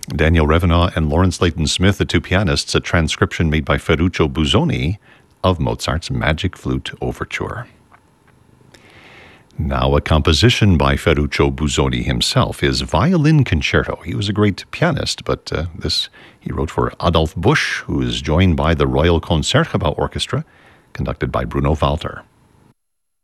Daniel Revenant and Lawrence Layton Smith, the two pianists, a transcription made by Ferruccio Busoni of Mozart's Magic Flute Overture. Now a composition by Ferruccio Busoni himself, his Violin Concerto. He was a great pianist, but this he wrote for Adolf Busch, who is joined by the Royal Concertgebouw Orchestra, conducted by Bruno Walter.